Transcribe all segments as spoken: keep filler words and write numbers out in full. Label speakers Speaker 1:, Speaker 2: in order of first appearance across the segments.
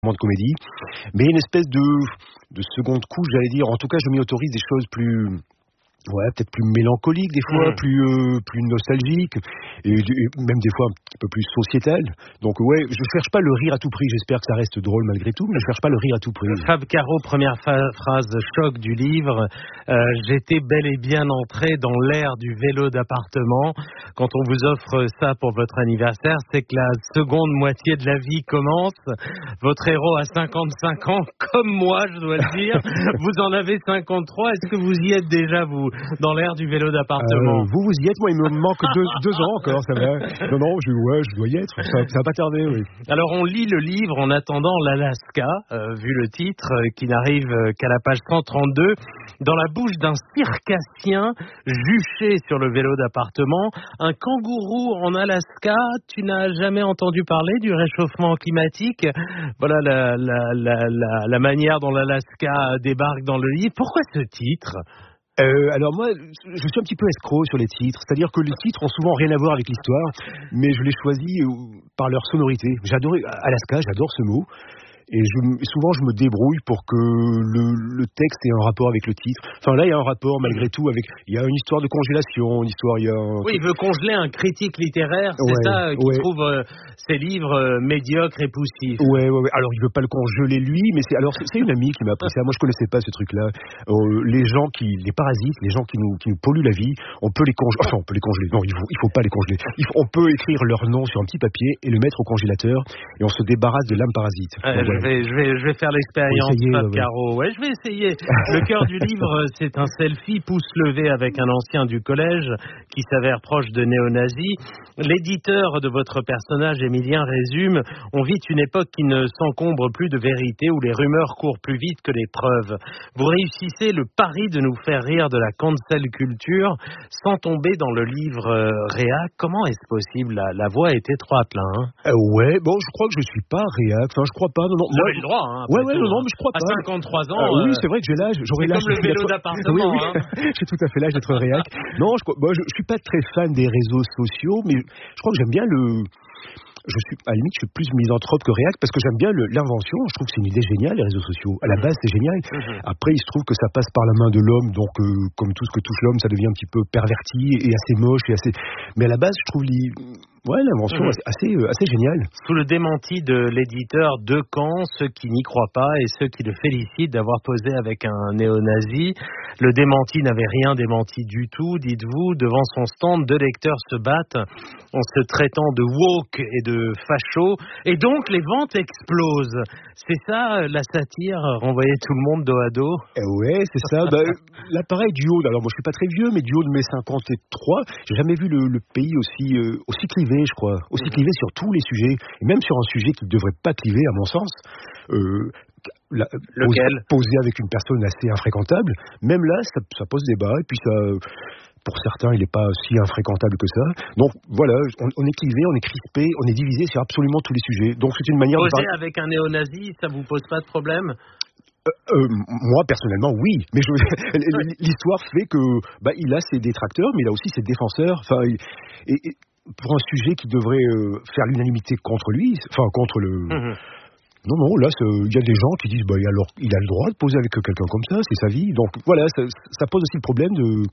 Speaker 1: de comédie, mais une espèce de, de seconde couche, j'allais dire. En tout cas, je m'y autorise des choses plus, ouais, peut-être plus mélancoliques des fois, mmh. plus, euh, plus nostalgiques, et, et même des fois un petit peu plus sociétales. Donc ouais, je cherche pas le rire à tout prix. J'espère que ça reste drôle malgré tout, mais je cherche pas le rire à tout prix.
Speaker 2: Fab Caro, première fa- phrase choc du livre. Euh, j'étais bel et bien entré dans l'ère du vélo d'appartement. Quand on vous offre ça pour votre anniversaire, c'est que la seconde moitié de la vie commence. Votre héros a cinquante-cinq ans, comme moi, je dois le dire. Vous en avez cinquante-trois. Est-ce que vous y êtes déjà, vous, dans l'ère du vélo d'appartement?
Speaker 1: euh, Vous, vous y êtes. Moi, il me manque deux, deux ans encore, ça va. Non, non, je, ouais, je dois y être. Ça, ça va pas tarder, oui.
Speaker 2: Alors, on lit le livre en attendant l'Alaska, euh, vu le titre, euh, qui n'arrive euh, qu'à la page cent trente-deux, dans la bouche d'un circassien juché sur le vélo d'appartement. Un kangourou en Alaska, tu n'as jamais entendu parler du réchauffement climatique? Voilà la, la, la, la, la manière dont l'Alaska débarque dans le livre. Pourquoi ce titre?
Speaker 1: Euh, alors moi, je suis un petit peu escroc sur les titres, c'est-à-dire que les titres ont souvent rien à voir avec l'histoire, mais je les choisis par leur sonorité. J'adore Alaska, j'adore ce mot. Et je, souvent, je me débrouille pour que le, le texte ait un rapport avec le titre. Enfin, là, il y a un rapport, malgré tout, avec... Il y a une histoire de congélation, une histoire... Il y a un...
Speaker 2: Oui, il veut congeler un critique littéraire, c'est ouais, ça, qui ouais. trouve euh, ses livres euh, médiocres et poussifs.
Speaker 1: Ouais, ouais, ouais. Alors, il veut pas le congeler, lui, mais c'est... Alors, c'est, c'est une amie qui m'a appris ça. Moi, je connaissais pas ce truc-là. Euh, les gens qui... Les parasites, les gens qui nous, qui nous polluent la vie, on peut les congeler... Enfin, on peut les congeler. Non, il faut, il faut pas les congeler. Il faut, on peut écrire leur nom sur un petit papier et le mettre au congélateur, et on se débarrasse de l'âme parasite.
Speaker 2: Euh, Donc, je, voilà. vais, je vais... Je vais faire l'expérience, Fab ouais. Caro. Ouais, je vais essayer. Le cœur du livre, c'est un selfie pouce levé avec un ancien du collège qui s'avère proche de néo-nazis. L'éditeur de votre personnage, Émilien, résume: on vit une époque qui ne s'encombre plus de vérité, où les rumeurs courent plus vite que les preuves. Vous réussissez le pari de nous faire rire de la cancel culture sans tomber dans le livre euh, réac. Comment est-ce possible? La, la voie est étroite, là. Hein
Speaker 1: euh, ouais, bon, je crois que je suis pas réac. Enfin, je crois pas. Non, non.
Speaker 2: Vous avez le droit. Hein,
Speaker 1: ouais, ouais,
Speaker 2: tout,
Speaker 1: non, non,
Speaker 2: hein.
Speaker 1: mais je crois pas.
Speaker 2: À cinquante-trois ans.
Speaker 1: Euh, oui,
Speaker 2: euh,
Speaker 1: c'est vrai que j'ai l'âge. J'aurais
Speaker 2: c'est
Speaker 1: l'âge.
Speaker 2: comme le vélo d'appartement.
Speaker 1: Oui, oui.
Speaker 2: Hein.
Speaker 1: J'ai tout à fait l'âge d'être réac. Non, je, moi, je, je suis pas très fan des réseaux sociaux, mais je crois que j'aime bien le. Je suis, à la limite, je suis plus misanthrope que réac parce que j'aime bien le, l'invention. Je trouve que c'est une idée géniale, les réseaux sociaux. À la base, c'est génial. Mmh. Après, il se trouve que ça passe par la main de l'homme, donc euh, comme tout ce que touche l'homme, ça devient un petit peu perverti et assez moche et assez. Mais à la base, je trouve les... ouais, l'invention mmh. assez, euh, assez géniale.
Speaker 2: Sous le démenti de l'éditeur de Caen, ceux qui n'y croient pas et ceux qui le félicitent d'avoir posé avec un néo-nazi. Le démenti n'avait rien démenti du tout, dites-vous. Devant son stand, deux lecteurs se battent en se traitant de woke et de facho. Et donc, les ventes explosent. C'est ça, la satire, renvoyer tout le monde dos à dos?
Speaker 1: Eh ouais, c'est ça. bah, là, pareil, du haut, alors moi je suis pas très vieux, mais du haut de mes cinquante-trois, j'ai jamais vu le, le pays aussi, euh, aussi clivé, je crois. Aussi clivé sur tous les sujets. Et même sur un sujet qui ne devrait pas cliver, à mon sens. Euh, La,
Speaker 2: Lequel
Speaker 1: poser, poser avec une personne assez infréquentable, même là, ça, ça pose débat, et puis ça, pour certains, il n'est pas si infréquentable que ça. Donc voilà, on, on est clivé, on est crispé, on est divisé sur absolument tous les sujets. Donc c'est une manière
Speaker 2: poser
Speaker 1: de
Speaker 2: parler... avec un néo-nazi, ça vous pose pas de problème?
Speaker 1: Euh, euh, moi personnellement oui, mais je, l'histoire fait que bah, il a ses détracteurs, mais il a aussi ses défenseurs. Enfin, et, et pour un sujet qui devrait euh, faire l'unanimité contre lui, enfin contre le. Mmh. Non, non, là, il y a des gens qui disent, bah, alors, il a le droit de poser avec quelqu'un comme ça, c'est sa vie. Donc, voilà, ça, ça pose aussi le problème de...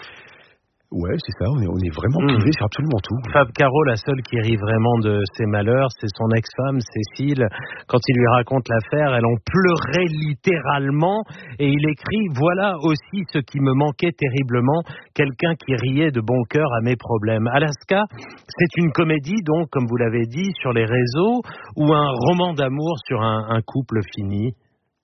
Speaker 1: Ouais, c'est ça, on est, on est vraiment privé mmh. sur absolument tout.
Speaker 2: Fab Caro, la seule qui rit vraiment de ses malheurs, c'est son ex-femme, Cécile. Quand il lui raconte l'affaire, elle en pleurait littéralement. Et il écrit: voilà aussi ce qui me manquait terriblement, quelqu'un qui riait de bon cœur à mes problèmes. Alaska, c'est une comédie, donc, comme vous l'avez dit, sur les réseaux, ou un roman d'amour sur un, un couple fini?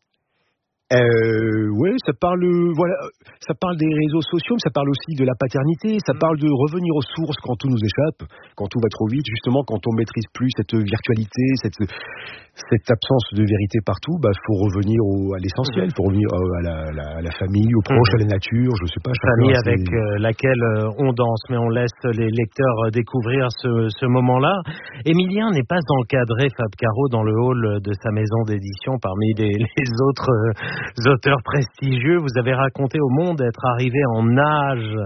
Speaker 1: Euh, ouais, ça parle, voilà, ça parle des réseaux sociaux, mais ça parle aussi de la paternité, ça parle de revenir aux sources quand tout nous échappe, quand tout va trop vite, justement, quand on maîtrise plus cette virtualité, cette, cette absence de vérité partout, bah, faut revenir au, à l'essentiel, faut revenir à la, à la, à la famille, aux proches, mmh. à la nature, je sais pas.
Speaker 2: Famille avec euh, laquelle euh, on danse, mais on laisse les lecteurs découvrir ce, ce moment-là. Émilien n'est pas encadré, Fab Caro, dans le hall de sa maison d'édition parmi les, les autres euh, auteurs prestigieux. Vous avez raconté au Monde être arrivé en âge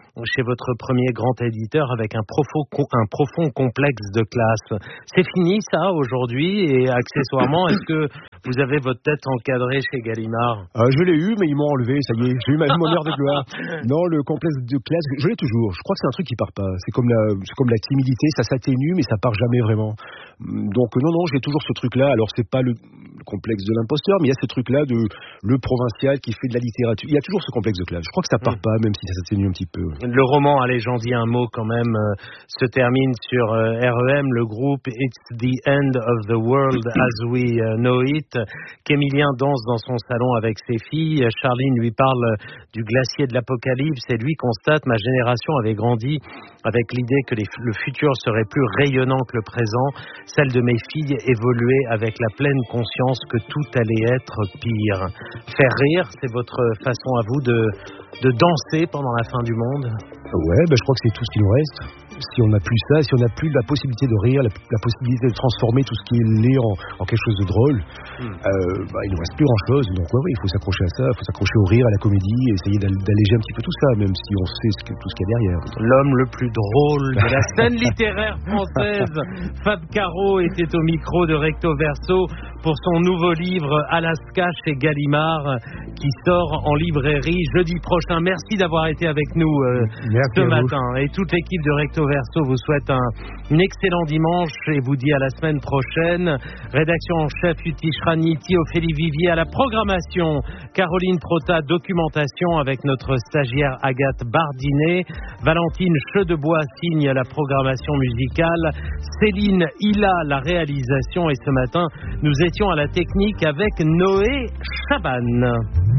Speaker 2: chez votre premier grand éditeur avec un profond, un profond complexe de classe. C'est fini ça aujourd'hui et accessoirement, est-ce que vous avez votre tête encadrée chez Gallimard?
Speaker 1: euh, Je l'ai eu, mais ils m'ont enlevé, ça y est, j'ai eu ma, mon heure de gloire. Non, le complexe de classe, je l'ai toujours. Je crois que c'est un truc qui part pas. C'est comme la, c'est comme la timidité, ça s'atténue, mais ça part jamais vraiment. Donc non, non, j'ai toujours ce truc-là. Alors c'est pas le, le complexe de l'imposteur, mais il y a ce truc-là de le provincial qui fait de la littérature. Il y a toujours ce complexe de classe. Je crois que ça part mmh. pas, même si ça s'atténue un petit peu.
Speaker 2: Le roman, allez, j'en dis un mot quand même, euh, se termine sur euh, R E M, le groupe It's the End of the World as We uh, Know It, qu'Emilien danse dans son salon avec ses filles. Charline lui parle du glacier de l'apocalypse et lui constate: ma génération avait grandi avec l'idée que les, le futur serait plus rayonnant que le présent. Celle de mes filles évoluait avec la pleine conscience que tout allait être pire. Faire rire, c'est votre façon à vous de, de danser pendant la fin du monde?
Speaker 1: Ouais, ben je crois que c'est tout ce qui nous reste. Si on n'a plus ça, si on n'a plus la possibilité de rire, la, la possibilité de transformer tout ce qui est laid en, en quelque chose de drôle, mm. euh, bah, il ne nous reste plus grand-chose. Donc ouais, ouais, il faut s'accrocher à ça, il faut s'accrocher au rire, à la comédie, essayer d'alléger un petit peu tout ça, même si on sait ce que, tout ce qu'il y a derrière.
Speaker 2: L'homme le plus drôle de la scène littéraire française, Fab Caro, était au micro de Recto Verso pour son nouveau livre Alaska chez Gallimard, qui sort en librairie jeudi prochain. Merci d'avoir été avec nous euh, ce matin. Et toute l'équipe de Recto Verso vous souhaite un, un excellent dimanche et vous dit à la semaine prochaine. Rédaction en chef Uti Shraniti, Ophélie Vivier à la programmation, Caroline Prota documentation avec notre stagiaire Agathe Bardinet, Valentine Chedebois signe la programmation musicale, Céline Hilla la réalisation et ce matin nous étions à la technique avec Noé Chaban.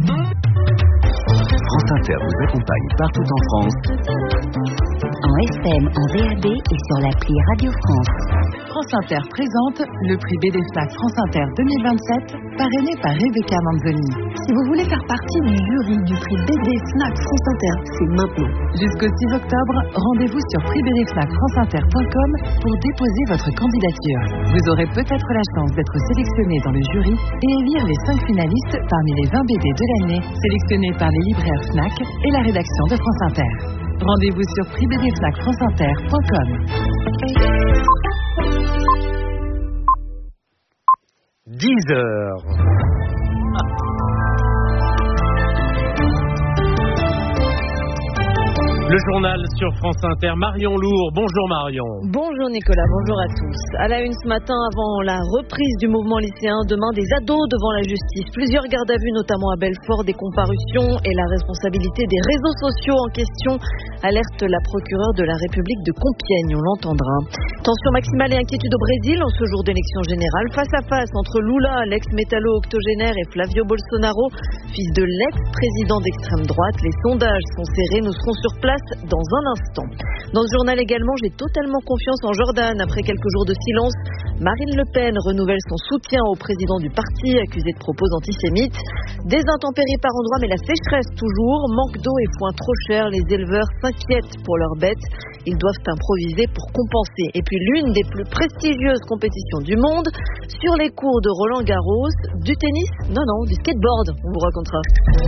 Speaker 3: France Inter vous accompagne partout en France.
Speaker 4: En F M, en V A B et sur l'appli Radio France.
Speaker 5: France Inter présente le prix B D Fnac France Inter deux mille vingt-sept, parrainé par Rebecca Manzoni.
Speaker 6: Si vous voulez faire partie du jury du prix B D Fnac France Inter, c'est maintenant.
Speaker 5: Jusqu'au six octobre, rendez-vous sur prix b d fnac france inter point com pour déposer votre candidature. Vous aurez peut-être la chance d'être sélectionné dans le jury et élire les cinq finalistes parmi les vingt B D de l'année, sélectionnés par les libraires Fnac et la rédaction de France Inter. Rendez-vous sur prix b d fnac france inter point com.
Speaker 2: dix heures. Le journal sur France Inter, Marion Lourd. Bonjour Marion.
Speaker 7: Bonjour Nicolas, bonjour à tous. À la une ce matin, avant la reprise du mouvement lycéen, demain des ados devant la justice. Plusieurs gardes à vue, notamment à Belfort, des comparutions et la responsabilité des réseaux sociaux en question, alerte la procureure de la République de Compiègne, on l'entendra. Tension maximale et inquiétude au Brésil en ce jour d'élection générale. Face à face entre Lula, l'ex-métallo-octogénaire, et Flavio Bolsonaro, fils de l'ex-président d'extrême droite. Les sondages sont serrés, nous serons sur place dans un instant. Dans ce journal également, j'ai totalement confiance en Jordan. Après quelques jours de silence, Marine Le Pen renouvelle son soutien au président du parti, accusé de propos antisémites. Des intempéries par endroits, mais la sécheresse toujours. Manque d'eau et foin trop cher. Les éleveurs s'inquiètent pour leurs bêtes. Ils doivent improviser pour compenser. Et puis l'une des plus prestigieuses compétitions du monde, sur les cours de Roland Garros, du tennis, non, non, du skateboard, on vous racontera.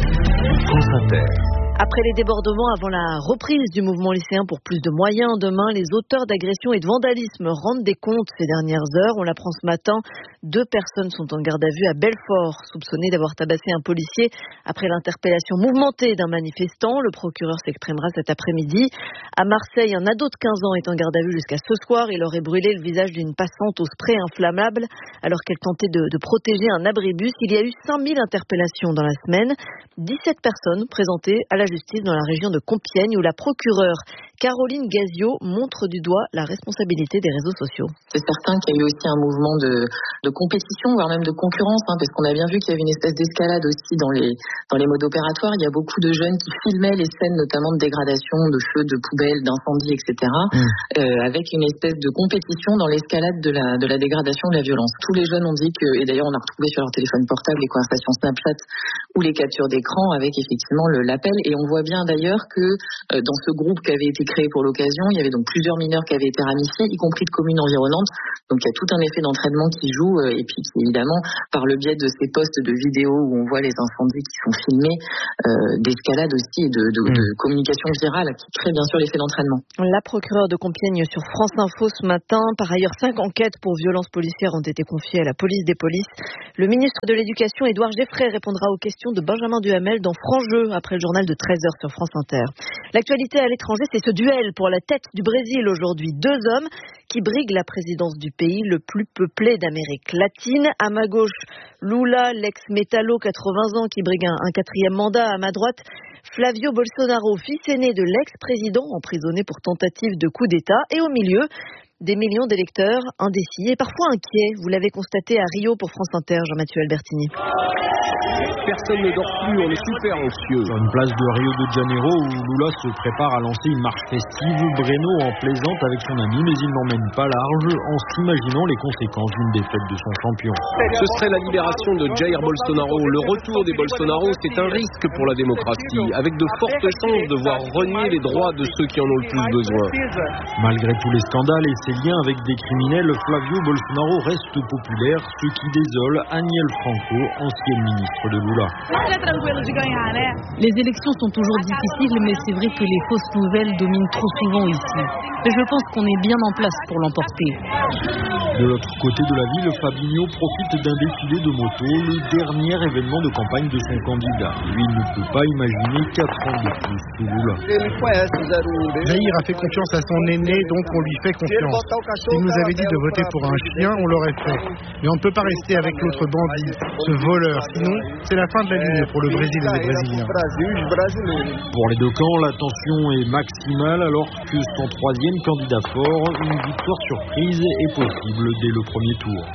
Speaker 3: France Inter.
Speaker 7: Après les débordements avant la reprise du mouvement lycéen pour plus de moyens, demain, les auteurs d'agressions et de vandalisme rendent des comptes ces dernières heures. On l'apprend ce matin, deux personnes sont en garde à vue à Belfort, soupçonnées d'avoir tabassé un policier après l'interpellation mouvementée d'un manifestant. Le procureur s'exprimera cet après-midi. À Marseille, un ado de quinze ans est en garde à vue jusqu'à ce soir. Il aurait brûlé le visage d'une passante au spray inflammable alors qu'elle tentait de, de protéger un abribus. Il y a eu cinq mille interpellations dans la semaine. dix-sept personnes présentées à la justice dans la région de Compiègne où la procureure Caroline Gazio montre du doigt la responsabilité des réseaux sociaux.
Speaker 8: C'est certain qu'il y a eu aussi un mouvement de, de compétition, voire même de concurrence, hein, parce qu'on a bien vu qu'il y avait une espèce d'escalade aussi dans les, dans les modes opératoires. Il y a beaucoup de jeunes qui filmaient les scènes notamment de dégradation, de feux, de poubelles, d'incendies, et cetera, mmh. euh, avec une espèce de compétition dans l'escalade de la, de la dégradation, de la violence. Tous les jeunes ont dit que, et d'ailleurs on a retrouvé sur leur téléphone portable les conversations Snapchat ou les captures d'écran avec effectivement le, l'appel, et on voit bien d'ailleurs que euh, dans ce groupe qui avait été créé pour l'occasion. Il y avait donc plusieurs mineurs qui avaient été ramifiés, y compris de communes environnantes. Donc il y a tout un effet d'entraînement qui joue euh, et puis qui évidemment par le biais de ces postes de vidéos où on voit les incendies qui sont filmés, euh, d'escalade aussi et de, de, mmh. de communication virale qui crée bien sûr l'effet d'entraînement.
Speaker 7: La procureure de Compiègne sur France Info ce matin. Par ailleurs, cinq enquêtes pour violences policières ont été confiées à la police des polices. Le ministre de l'Éducation, Édouard Geffray, répondra aux questions de Benjamin Duhamel dans Franc-Jeu après le journal de treize heures sur France Inter. L'actualité à l'étranger, c'est ce duel pour la tête du Brésil aujourd'hui. Deux hommes qui briguent la présidence du pays le plus peuplé d'Amérique latine. À ma gauche, Lula, l'ex-métallo, quatre-vingts ans, qui brigue un, un quatrième mandat. À ma droite, Flavio Bolsonaro, fils aîné de l'ex-président, emprisonné pour tentative de coup d'État. Et au milieu, des millions d'électeurs indécis et parfois inquiets. Vous l'avez constaté à Rio pour France Inter, Jean-Mathieu Albertini.
Speaker 9: Personne ne dort plus, on est super anxieux.
Speaker 10: Sur une place de Rio de Janeiro où Lula se prépare à lancer une marche festive, Breno en plaisante avec son ami, mais il n'emmène pas large en s'imaginant les conséquences d'une défaite de son champion.
Speaker 9: Ce serait la libération de Jair Bolsonaro. Le retour des Bolsonaro, c'est un risque pour la démocratie, avec de fortes chances de voir renier les droits de ceux qui en ont le plus besoin.
Speaker 10: Malgré tous les scandales et ses liens avec des criminels, Flavio Bolsonaro reste populaire, ce qui désole Aniel Franco, ancien ministre de Lula.
Speaker 11: Les élections sont toujours difficiles, mais c'est vrai que les fausses nouvelles dominent trop souvent ici. Mais je pense qu'on est bien en place pour l'emporter.
Speaker 10: De l'autre côté de la ville, Fabinho profite d'un défilé de motos, le dernier événement de campagne de son candidat. Lui ne peut pas imaginer quatre ans de plus sous Lula.
Speaker 12: Jair a fait confiance à son aîné, donc on lui fait confiance. S'il nous avait dit de voter pour un chien, on l'aurait fait. Mais on ne peut pas rester avec l'autre bandit, ce voleur. Sinon, c'est la fin de la ligne pour le Brésil et les Brésiliens.
Speaker 10: Pour les deux camps, la tension est maximale alors que son troisième candidat fort, une victoire surprise est possible dès le premier tour.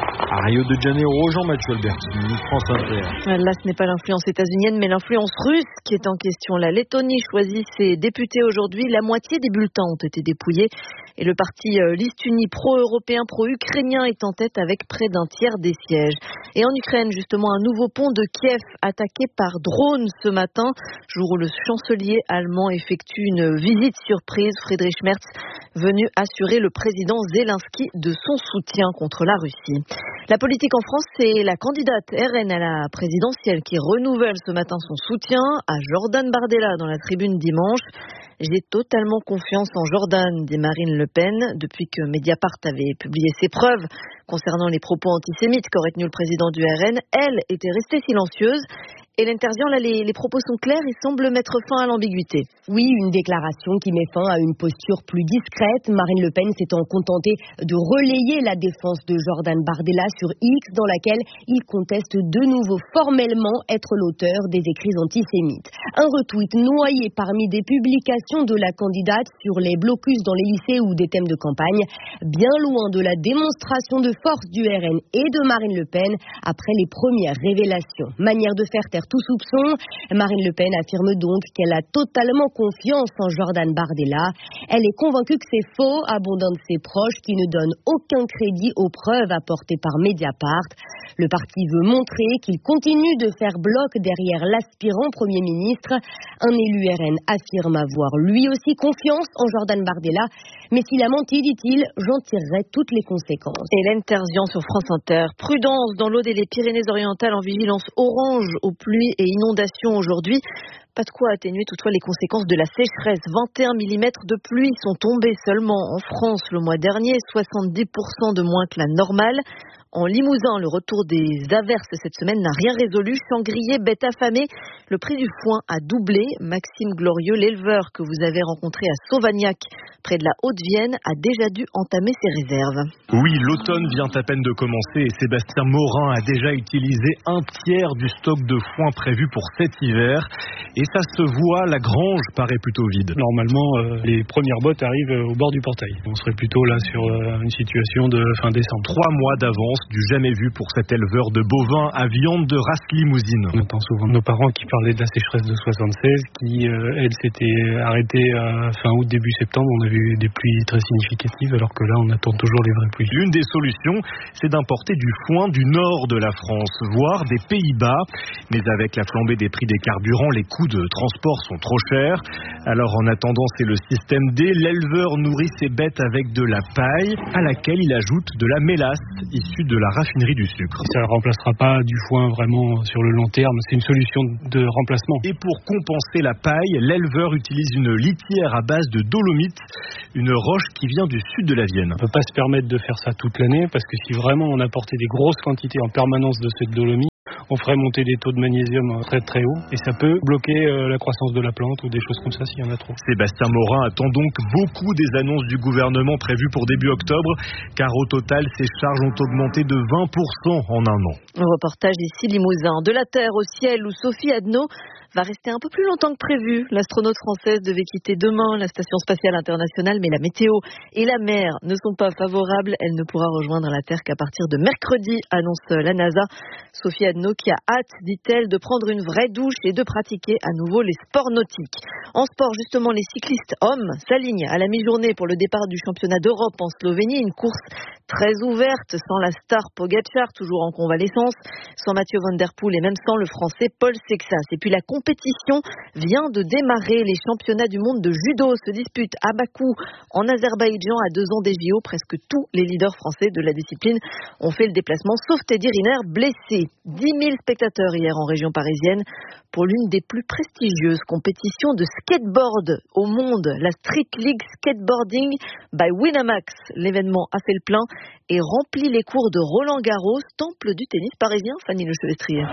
Speaker 10: À Rio de Janeiro, Jean-Mathieu Albertini, France Inter.
Speaker 7: Là, ce n'est pas l'influence états-unienne, mais l'influence russe qui est en question. La Lettonie choisit ses députés aujourd'hui. La moitié des bulletins ont été dépouillés. Et le parti Liste Unie pro-européen, pro-ukrainien est en tête avec près d'un tiers des sièges. Et en Ukraine, justement, un nouveau pont de Kiev attaqué par drone ce matin, jour où le chancelier allemand effectue une visite surprise. Friedrich Merz venu assurer le président Zelensky de son soutien contre la Russie. La politique en France, c'est la candidate R N à la présidentielle qui renouvelle ce matin son soutien à Jordan Bardella dans la tribune dimanche. J'ai totalement confiance en Jordan, dit Marine Le Pen, depuis que Mediapart avait publié ses preuves concernant les propos antisémites qu'aurait tenu le président du R N. Elle était restée silencieuse. Hélène Terzian, là, les, les propos sont clairs et semblent mettre fin à l'ambiguïté.
Speaker 13: Oui, une déclaration qui met fin à une posture plus discrète. Marine Le Pen s'étant contentée de relayer la défense de Jordan Bardella sur X, dans laquelle il conteste de nouveau formellement être l'auteur des écrits antisémites. Un retweet noyé parmi des publications de la candidate sur les blocus dans les lycées ou des thèmes de campagne, bien loin de la démonstration de force du R N et de Marine Le Pen après les premières révélations. Manière de faire taire tout soupçon. Marine Le Pen affirme donc qu'elle a totalement confiance en Jordan Bardella. Elle est convaincue que c'est faux, abondant de ses proches qui ne donnent aucun crédit aux preuves apportées par Mediapart. Le parti veut montrer qu'il continue de faire bloc derrière l'aspirant Premier ministre. Un élu R N affirme avoir lui aussi confiance en Jordan Bardella. Mais s'il a menti, dit-il, j'en tirerai toutes les conséquences.
Speaker 7: Hélène Terzian sur France Inter. Prudence dans l'Aude et les Pyrénées-Orientales en vigilance orange aux pluies et inondations aujourd'hui. Pas de quoi atténuer toutefois les conséquences de la sécheresse. vingt et un millimètres de pluie sont tombés seulement en France le mois dernier, soixante-dix pour cent de moins que la normale. En Limousin, le retour des averses cette semaine n'a rien résolu. Champs grillés, bêtes affamées. Le prix du foin a doublé. Maxime Glorieux, l'éleveur que vous avez rencontré à Sauvagnac, près de la Haute-Vienne, a déjà dû entamer ses réserves.
Speaker 14: Oui, l'automne vient à peine de commencer et Sébastien Morin a déjà utilisé un tiers du stock de foin prévu pour cet hiver. Et ça se voit, la grange paraît plutôt vide.
Speaker 15: Normalement, euh, les premières bottes arrivent au bord du portail. On serait plutôt là sur euh, une situation de fin décembre.
Speaker 14: Trois mois d'avance, du jamais vu pour cet éleveur de bovins à viande de race limousine.
Speaker 15: On entend souvent nos parents qui parlaient de la sécheresse de soixante-seize, qui, euh, elle, s'était arrêtée à fin août, début septembre. On a vu des pluies très significatives, alors que là, on attend toujours les vraies pluies.
Speaker 14: L'une des solutions, c'est d'importer du foin du nord de la France, voire des Pays-Bas. Mais avec la flambée des prix des carburants, les coûts de transport sont trop chers. Alors en attendant, c'est le système D. L'éleveur nourrit ses bêtes avec de la paille à laquelle il ajoute de la mélasse issue de la raffinerie du sucre.
Speaker 15: Ça ne remplacera pas du foin vraiment sur le long terme, c'est une solution de remplacement.
Speaker 14: Et pour compenser la paille, l'éleveur utilise une litière à base de dolomite, une roche qui vient du sud de la Vienne.
Speaker 15: On ne peut pas se permettre de faire ça toute l'année parce que si vraiment on apportait des grosses quantités en permanence de cette dolomite, on ferait monter des taux de magnésium très très hauts et ça peut bloquer euh, la croissance de la plante ou des choses comme ça s'il y en a trop.
Speaker 14: Sébastien Morin attend donc beaucoup des annonces du gouvernement prévues pour début octobre, car au total, ces charges ont augmenté de vingt pour cent en un an.
Speaker 7: Reportage ici Limousin. De la Terre au ciel où Sophie Adno va rester un peu plus longtemps que prévu. L'astronaute française devait quitter demain la Station spatiale internationale, mais la météo et la mer ne sont pas favorables. Elle ne pourra rejoindre la Terre qu'à partir de mercredi, annonce la NASA. Sophie Adno qui a hâte, dit-elle, de prendre une vraie douche et de pratiquer à nouveau les sports nautiques. En sport, justement, les cyclistes hommes s'alignent à la mi-journée pour le départ du championnat d'Europe en Slovénie. Une course très ouverte, sans la star Pogacar, toujours en convalescence, sans Mathieu Van Der Poel et même sans le français Paul Sexas. Et puis la compétition vient de démarrer. Les championnats du monde de judo se disputent à Bakou, en Azerbaïdjan, à deux ans des J O. Presque tous les leaders français de la discipline ont fait le déplacement, sauf Teddy Riner, blessé. dix mille spectateurs hier en région parisienne pour l'une des plus prestigieuses compétitions de skateboard au monde, la Street League Skateboarding by Winamax. L'événement a fait le plein et remplit les cours de Roland Garros, temple du tennis parisien, Fanny Lechevestrier.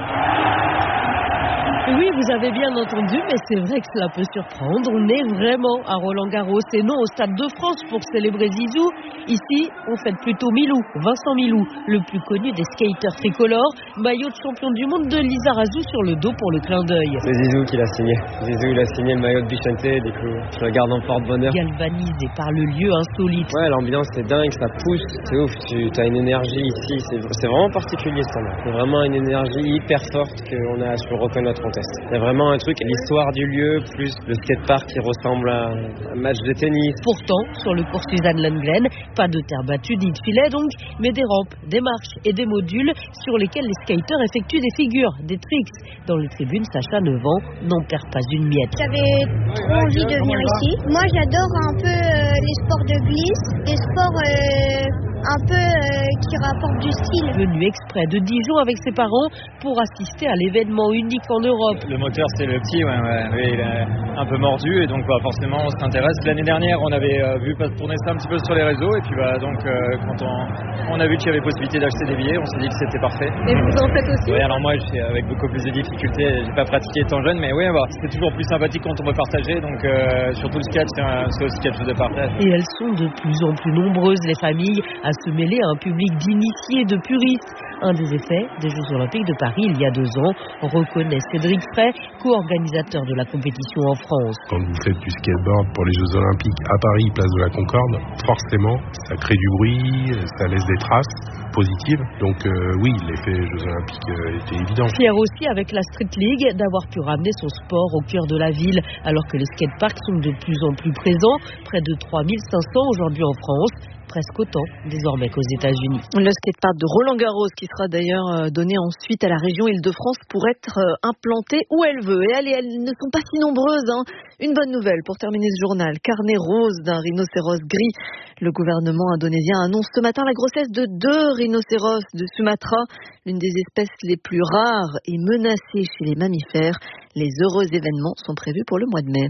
Speaker 13: Oui, vous avez bien entendu, mais c'est vrai que cela peut surprendre. On est vraiment à Roland-Garros et non au Stade de France pour célébrer Zizou. Ici, on fête plutôt Milou, Vincent Milou, le plus connu des skaters tricolores. Maillot de champion du monde de Lizarazu sur le dos pour le clin d'œil.
Speaker 16: C'est Zizou qui l'a signé. Zizou, il a signé le maillot de Bichente, du coup, je le garde en porte-bonheur.
Speaker 13: Galvanisé par le lieu insolite.
Speaker 16: Ouais, l'ambiance c'est dingue, ça pousse, c'est ouf. Tu as une énergie ici, c'est, c'est vraiment particulier ce temps-là. C'est vraiment une énergie hyper forte qu'on a su reconnaître en test. Il y a vraiment un truc, l'histoire du lieu, plus le skatepark qui ressemble à un match de tennis.
Speaker 13: Pourtant, sur le cours Suzanne Lundgren, pas de terre battue ni de filet donc, mais des rampes, des marches et des modules sur lesquels les skaters effectuent des figures, des tricks. Dans les tribunes, Sacha, neuf ans, n'en perd pas une miette.
Speaker 17: J'avais trop envie de venir ici. Moi, j'adore un peu euh, les sports de glisse, les sports euh, un peu euh, qui rapportent du style.
Speaker 13: Venu exprès de Dijon avec ses parents pour assister à l'événement unique en Europe.
Speaker 18: Le moteur, c'est le petit, ouais, ouais, ouais, il est un peu mordu et donc bah, forcément on s'intéresse. L'année dernière, on avait euh, vu tourner ça un petit peu sur les réseaux et puis bah, donc euh, quand on, on a vu qu'il y avait possibilité d'acheter des billets, on s'est dit que c'était parfait.
Speaker 7: Et vous en faites aussi?
Speaker 18: Oui, alors moi, je suis avec beaucoup plus de difficultés, j'ai pas pratiqué étant jeune, mais oui, bah, c'est toujours plus sympathique quand on peut partager, donc euh, surtout le skate, c'est, un, c'est aussi quelque chose de partage.
Speaker 13: Et elles sont de plus en plus nombreuses, les familles, à se mêler à un public d'initiés, de puristes. Un des effets des Jeux Olympiques de Paris il y a deux ans, reconnaît Cédric Frey, co-organisateur de la compétition en France.
Speaker 19: Quand vous faites du skateboard pour les Jeux Olympiques à Paris, place de la Concorde, forcément, ça crée du bruit, ça laisse des traces positives. Donc euh, oui, l'effet Jeux Olympiques euh, était évident.
Speaker 13: Fier aussi avec la Street League d'avoir pu ramener son sport au cœur de la ville, alors que les skateparks sont de plus en plus présents, près de trois mille cinq cents aujourd'hui en France. Presque autant désormais qu'aux États-Unis.
Speaker 7: Le skatepark de Roland-Garros, qui sera d'ailleurs donné ensuite à la région Île-de-France pour être implanté où elle veut. Et allez, elles ne sont pas si nombreuses. Hein. Une bonne nouvelle pour terminer ce journal. Carnet rose d'un rhinocéros gris. Le gouvernement indonésien annonce ce matin la grossesse de deux rhinocéros de Sumatra, l'une des espèces les plus rares et menacées chez les mammifères. Les heureux événements sont prévus pour le mois de mai.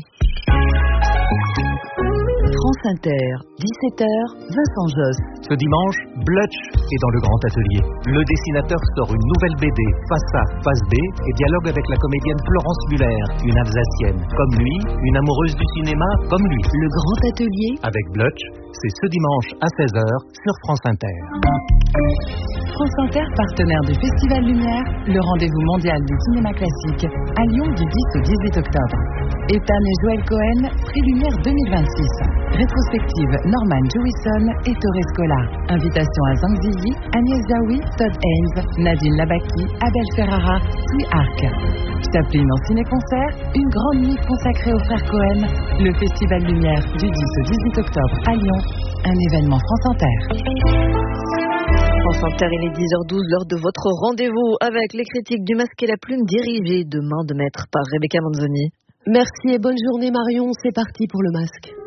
Speaker 5: France Inter, dix-sept heures, Vincent Josse.
Speaker 3: Ce dimanche, Blutch est dans le grand atelier. Le dessinateur sort une nouvelle B D, Face A, Face B, et dialogue avec la comédienne Florence Muller, une Alsacienne. Comme lui, une amoureuse du cinéma, comme lui.
Speaker 5: Le grand atelier
Speaker 3: avec Blutch, c'est ce dimanche à seize heures sur France Inter.
Speaker 5: France Inter, partenaire du Festival Lumière, le rendez-vous mondial du cinéma classique, à Lyon du dix au dix-huit octobre. Ethan et Joël Cohen, prix Lumière deux mille vingt-six. Rétrospective Norman Jewison et Torres Scola. Invitation à Zhang Ziyi, Agnès Jaoui, Todd Haynes, Nadine Labaki, Abel Ferrara, Sui Arc. Chaplin en ciné-concert, une grande nuit consacrée aux frères Cohen. Le Festival Lumière du dix au dix-huit octobre à Lyon. Un événement France Inter.
Speaker 7: France Inter, il est dix heures douze, l'heure de votre rendez-vous avec les critiques du Masque et la Plume dirigées de main de maître par Rebecca Manzoni.
Speaker 20: Merci et bonne journée Marion, c'est parti pour le masque.